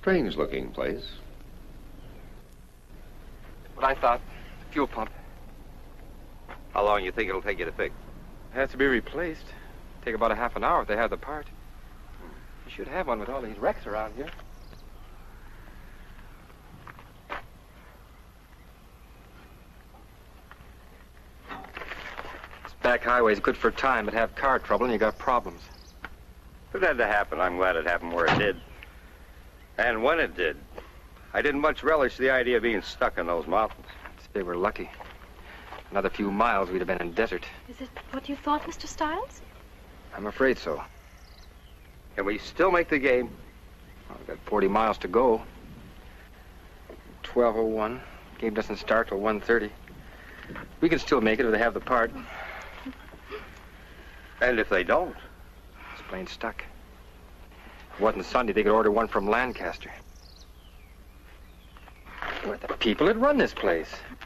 Strange-looking place. What I thought, fuel pump. How long you think it'll take you to fix? It has to be replaced. Take about a half an hour if they have the part. You should have one with all these wrecks around here. This back highway's good for time, but have car trouble and you got problems. If it had to happen, I'm glad it happened where it did. And when it did. I didn't much relish the idea of being stuck in those mountains. They were lucky. Another few miles, we'd have been in desert. Is it what you thought, Mr. Stiles? I'm afraid so. Can we still make the game? Well, we've got 40 miles to go. 12:01. Game doesn't start till 1:30. We can still make it if they have the part. And if they don't? It's plain stuck. If it wasn't Sunday, they could order one from Lancaster. We're the people that run this place.